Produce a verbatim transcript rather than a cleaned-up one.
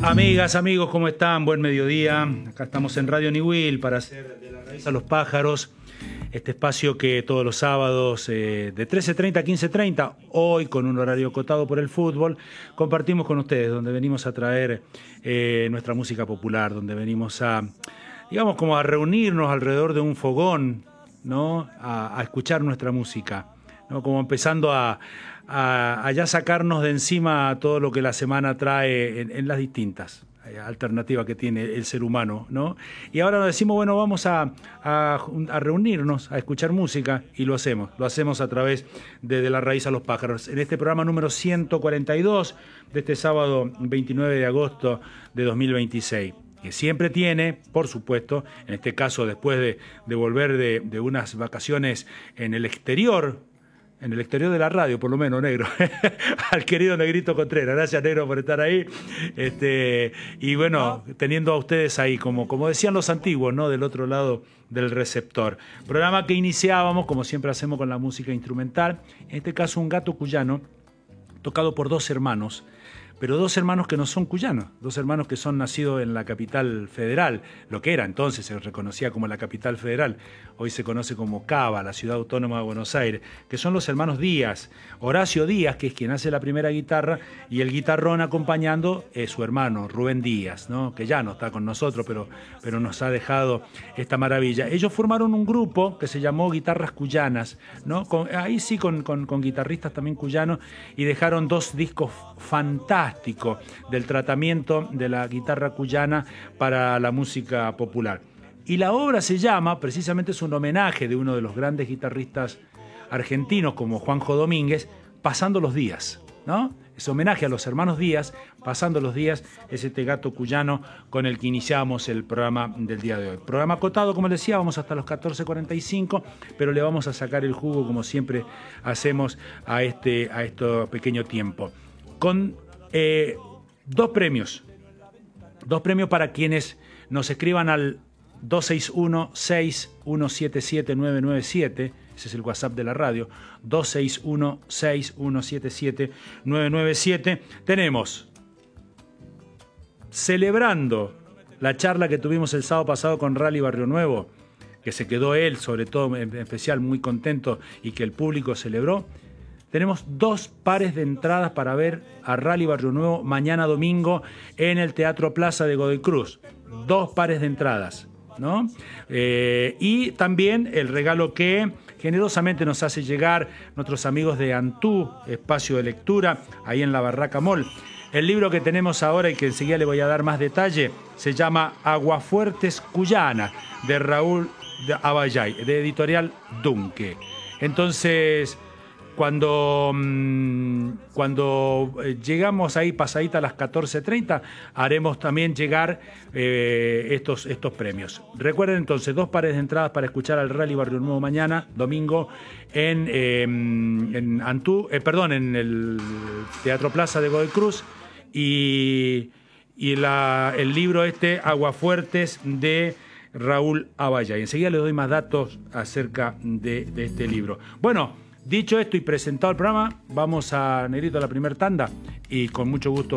Amigas, amigos, ¿cómo están? Buen mediodía. Acá estamos en Radio Niwil para hacer De la Raíz a los Pájaros, este espacio que todos los sábados eh, de trece treinta a quince treinta, hoy con un horario acotado por el fútbol, compartimos con ustedes, donde venimos a traer eh, nuestra música popular, donde venimos a, digamos, como a reunirnos alrededor de un fogón, ¿no? A, a escuchar nuestra música, ¿no? Como empezando a, a, a ya sacarnos de encima todo lo que la semana trae en, en las distintas alternativas que tiene el ser humano, ¿no? Y ahora nos decimos, bueno, vamos a, a, a reunirnos, a escuchar música, y lo hacemos, lo hacemos a través de De la Raíz a los Pájaros, en este programa número ciento cuarenta y dos de este sábado veintinueve de agosto de dos mil veintiséis. Que siempre tiene, por supuesto, en este caso después de, de volver de, de unas vacaciones en el exterior, en el exterior de la radio, por lo menos, Negro, al querido Negrito Contreras. Gracias, Negro, por estar ahí. Este, y bueno, teniendo a ustedes ahí, como, como decían los antiguos, ¿no? Del otro lado del receptor. Programa que iniciábamos, como siempre hacemos, con la música instrumental. En este caso, un gato cuyano, tocado por dos hermanos, pero dos hermanos que no son cuyanos, dos hermanos que son nacidos en la capital federal, lo que era entonces, se reconocía como la capital federal, hoy se conoce como Cava, la ciudad autónoma de Buenos Aires, que son los hermanos Díaz. Horacio Díaz, que es quien hace la primera guitarra, y el guitarrón acompañando es su hermano, Rubén Díaz, ¿no? Que ya no está con nosotros, pero, pero nos ha dejado esta maravilla. Ellos formaron un grupo que se llamó Guitarras Cuyanas, ¿no? Con, ahí sí con, con, con guitarristas también cuyanos, y dejaron dos discos fantásticos del tratamiento de la guitarra cuyana para la música popular. Y la obra se llama, precisamente es un homenaje de uno de los grandes guitarristas argentinos como Juanjo Domínguez, Pasando los Días, ¿no? Es homenaje a los hermanos Díaz, Pasando los Días, es este gato cuyano con el que iniciamos el programa del día de hoy. Programa acotado, como les decía, vamos hasta los catorce cuarenta y cinco, pero le vamos a sacar el jugo, como siempre hacemos, a este, a este pequeño tiempo. Con eh, dos premios, dos premios para quienes nos escriban al dos seis uno, seis uno siete siete, nueve nueve siete, ese es el WhatsApp de la radio, dos seis uno, seis uno siete siete, nueve nueve siete. Tenemos, celebrando la charla que tuvimos el sábado pasado con Rally Barrio Nuevo, que se quedó él, sobre todo en especial, muy contento, y que el público celebró. Tenemos dos pares de entradas para ver a Rally Barrio Nuevo mañana domingo en el Teatro Plaza de Godoy Cruz. Dos pares de entradas, ¿no? Eh, y también el regalo que generosamente nos hace llegar nuestros amigos de Antú, espacio de lectura, ahí en la Barraca Mall. El libro que tenemos ahora y que enseguida le voy a dar más detalle se llama Aguafuertes Cuyana, de Raúl Abayay, de editorial Dunque. Entonces, Cuando, cuando llegamos ahí pasadita a las catorce treinta, haremos también llegar eh, estos, estos premios. Recuerden entonces, dos pares de entradas para escuchar al Rally Barrio Nuevo mañana, domingo, en, eh, en Antú, eh, perdón, en el Teatro Plaza de Godoy Cruz, y, y la, el libro este, Aguafuertes, de Raúl Abayay. Enseguida les doy más datos acerca de, de este libro. Bueno, dicho esto y presentado el programa, vamos a, Negrito, a la primer tanda, y con mucho gusto